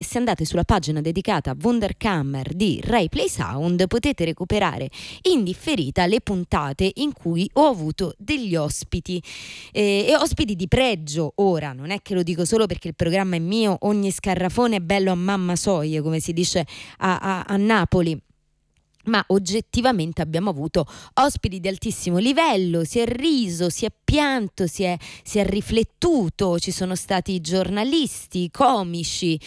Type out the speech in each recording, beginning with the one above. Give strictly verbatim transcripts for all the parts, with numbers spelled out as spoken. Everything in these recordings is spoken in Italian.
se andate sulla pagina dedicata a Wunderkammer di Rai Play Sound potete recuperare in differita le puntate in cui ho avuto degli ospiti eh, e ospiti di pregio. Ora non è che lo dico solo perché il programma è mio, ogni scarrafone è bello a mamma soie, come si dice a, a, a Napoli, ma oggettivamente abbiamo avuto ospiti di altissimo livello, si è riso, si è pianto, si è, si è riflettuto, ci sono stati giornalisti, comici,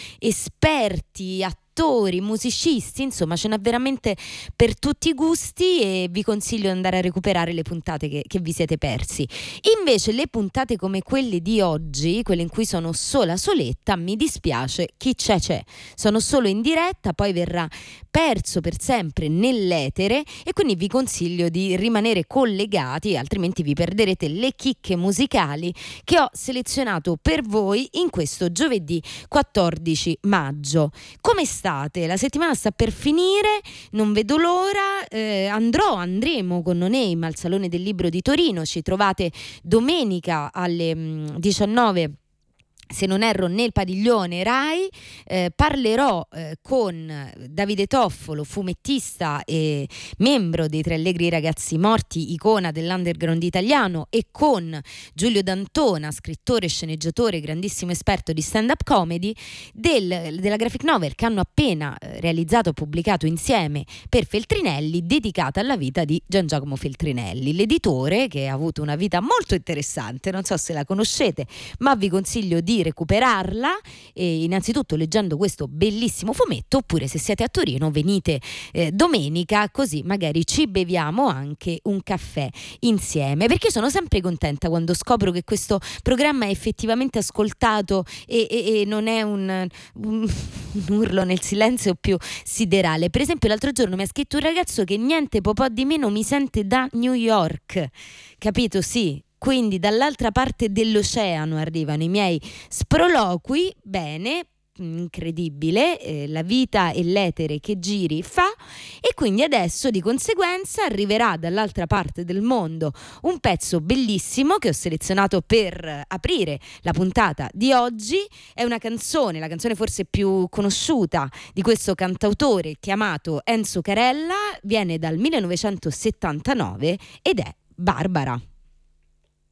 esperti, attori, musicisti, insomma ce n'è veramente per tutti i gusti e vi consiglio di andare a recuperare le puntate che, che vi siete persi. Invece le puntate come quelle di oggi, quelle in cui sono sola soletta, mi dispiace, chi c'è c'è, sono solo in diretta, poi verrà perso per sempre nell'etere e quindi vi consiglio di rimanere collegati, altrimenti vi perderete le chicche musicali che ho selezionato per voi in questo giovedì quattordici maggio. Come state? La settimana sta per finire, non vedo l'ora, eh, andrò, andremo con No Name al Salone del Libro di Torino, ci trovate domenica alle mh, diciannove, se non erro, nel padiglione Rai. Eh, parlerò eh, con Davide Toffolo, fumettista e membro dei Tre Allegri Ragazzi Morti, icona dell'underground italiano, e con Giulio D'Antona, scrittore, sceneggiatore, grandissimo esperto di stand-up comedy, del, della graphic novel che hanno appena eh, realizzato e pubblicato insieme per Feltrinelli, dedicata alla vita di Gian Giacomo Feltrinelli, l'editore che ha avuto una vita molto interessante, non so se la conoscete, ma vi consiglio di recuperarla e innanzitutto leggendo questo bellissimo fumetto, oppure se siete a Torino venite eh, domenica, così magari ci beviamo anche un caffè insieme, perché sono sempre contenta quando scopro che questo programma è effettivamente ascoltato e, e, e non è un, un, un urlo nel silenzio più siderale. Per esempio l'altro giorno mi ha scritto un ragazzo che niente po' po' di meno mi sente da New York, capito? Sì, quindi dall'altra parte dell'oceano arrivano i miei sproloqui. Bene, incredibile, eh, la vita e l'etere che giri fa, e quindi adesso di conseguenza arriverà dall'altra parte del mondo un pezzo bellissimo che ho selezionato per aprire la puntata di oggi. È una canzone, la canzone forse più conosciuta di questo cantautore chiamato Enzo Carella, viene dal millenovecentosettantanove ed è Barbara.